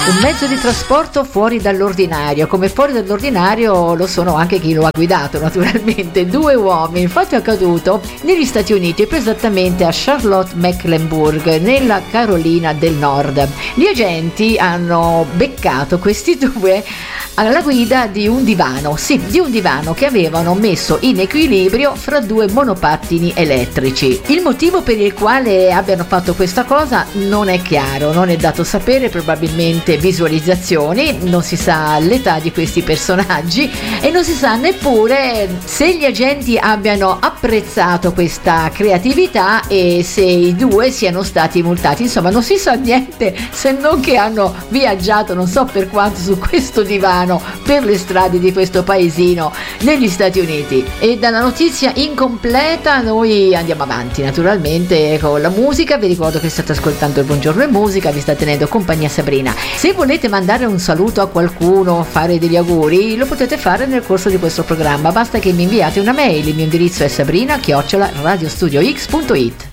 Un mezzo di trasporto fuori dall'ordinario, come fuori dall'ordinario lo sono anche chi lo ha guidato naturalmente. Due uomini, il fatto è accaduto negli Stati Uniti, più esattamente a Charlotte Mecklenburg, nella Carolina del Nord. Gli agenti hanno beccato questi due alla guida di un divano, di un divano che avevano messo in equilibrio fra due monopattini elettrici. Il motivo per il quale abbiano fatto questa cosa non è chiaro, non è dato sapere, probabilmente visualizzazioni, non si sa l'età di questi personaggi e non si sa neppure se gli agenti abbiano apprezzato questa creatività e se i due siano stati multati. Insomma, non si sa niente se non che hanno viaggiato non so per quanto su questo divano per le strade di questo paesino negli Stati Uniti. E dalla notizia incompleta noi andiamo avanti naturalmente con la musica. Vi ricordo che state ascoltando il Buongiorno e Musica, vi sta tenendo compagnia Sabrina. Se volete mandare un saluto a qualcuno, fare degli auguri, lo potete fare nel corso di questo programma, basta che mi inviate una mail. Il mio indirizzo è sabrina@radiostudiox.it.